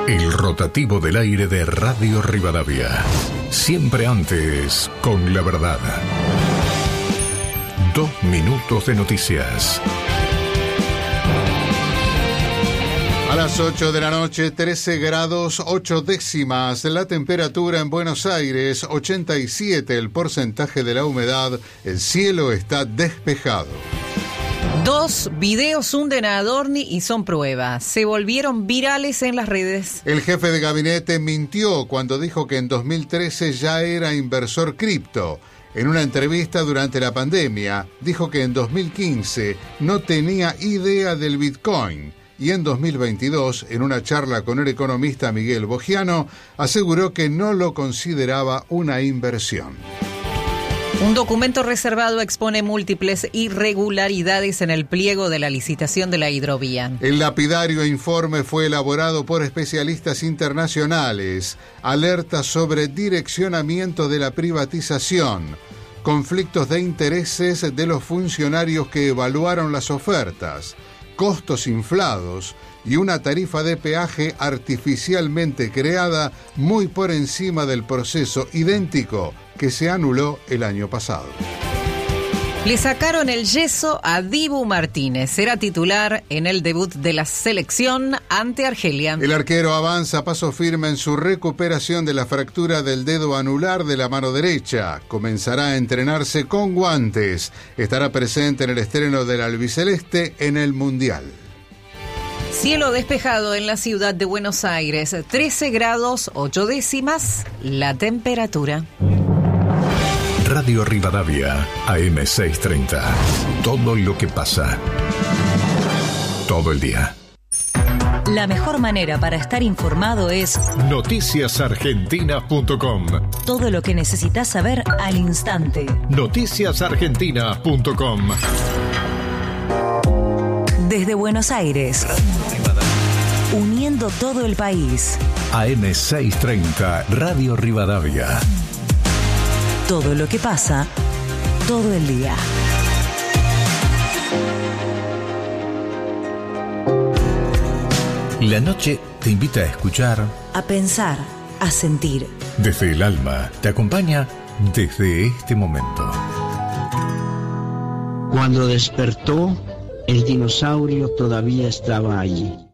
El rotativo del aire de Radio Rivadavia. Siempre antes, con la verdad. 2 minutos de noticias. A las 8 de la noche, 13 grados 8 décimas. La temperatura en Buenos Aires, 87 el porcentaje de la humedad. El cielo está despejado. 2 videos hunden a Adorni y son pruebas. Se volvieron virales en las redes. El jefe de gabinete mintió cuando dijo que en 2013 ya era inversor cripto. En una entrevista durante la pandemia, dijo que en 2015 no tenía idea del Bitcoin. Y en 2022, en una charla con el economista Miguel Bogiano, aseguró que no lo consideraba una inversión. Un documento reservado expone múltiples irregularidades en el pliego de la licitación de la hidrovía. El lapidario informe fue elaborado por especialistas internacionales. Alerta sobre direccionamiento de la privatización. Conflictos de intereses de los funcionarios que evaluaron las ofertas. Costos inflados y una tarifa de peaje artificialmente creada muy por encima del proceso idéntico que se anuló el año pasado. Le sacaron el yeso a Dibu Martínez. Será titular en el debut de la selección ante Argelia. El arquero avanza a paso firme en su recuperación de la fractura del dedo anular de la mano derecha. Comenzará a entrenarse con guantes. Estará presente en el estreno del albiceleste en el Mundial. Cielo despejado en la ciudad de Buenos Aires. 13 grados 8 décimas la temperatura. Radio Rivadavia, AM630. Todo lo que pasa. Todo el día. La mejor manera para estar informado es noticiasargentinas.com. Todo lo que necesitas saber al instante. Noticiasargentinas.com. Desde Buenos Aires. Uniendo todo el país. AM630, Radio Rivadavia. Todo lo que pasa, todo el día. La noche te invita a escuchar, A pensar, a sentir. desde el alma, te acompaña desde este momento. Cuando despertó, el dinosaurio todavía estaba allí.